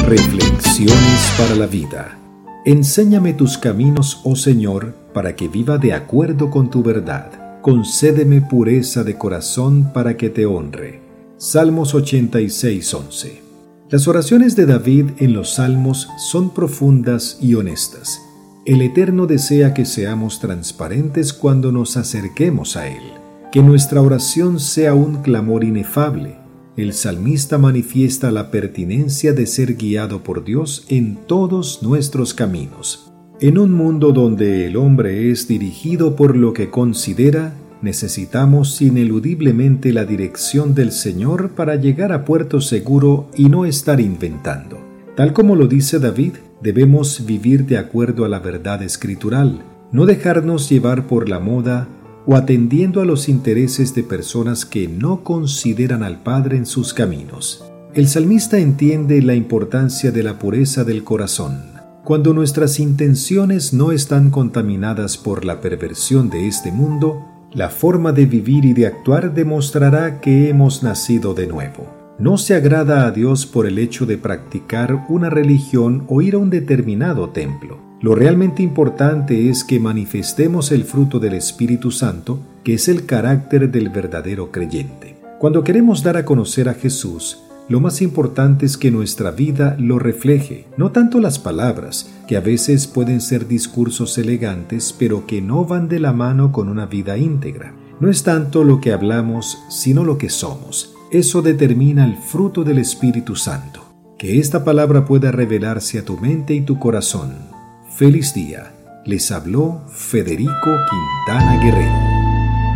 Reflexiones para la vida. Enséñame tus caminos, oh Señor, para que viva de acuerdo con tu verdad. Concédeme pureza de corazón para que te honre. Salmos 86:11. Las oraciones de David en los Salmos son profundas y honestas. El Eterno desea que seamos transparentes cuando nos acerquemos a Él, que nuestra oración sea un clamor inefable. El salmista manifiesta la pertinencia de ser guiado por Dios en todos nuestros caminos. En un mundo donde el hombre es dirigido por lo que considera, necesitamos ineludiblemente la dirección del Señor para llegar a puerto seguro y no estar inventando. Tal como lo dice David, debemos vivir de acuerdo a la verdad escritural, no dejarnos llevar por la moda o atendiendo a los intereses de personas que no consideran al Padre en sus caminos. El salmista entiende la importancia de la pureza del corazón. Cuando nuestras intenciones no están contaminadas por la perversión de este mundo, la forma de vivir y de actuar demostrará que hemos nacido de nuevo. No se agrada a Dios por el hecho de practicar una religión o ir a un determinado templo. Lo realmente importante es que manifestemos el fruto del Espíritu Santo, que es el carácter del verdadero creyente. Cuando queremos dar a conocer a Jesús, lo más importante es que nuestra vida lo refleje, no tanto las palabras, que a veces pueden ser discursos elegantes, pero que no van de la mano con una vida íntegra. No es tanto lo que hablamos, sino lo que somos. Eso determina el fruto del Espíritu Santo. Que esta palabra pueda revelarse a tu mente y tu corazón. Feliz día. Les habló Federico Quintana Guerrero.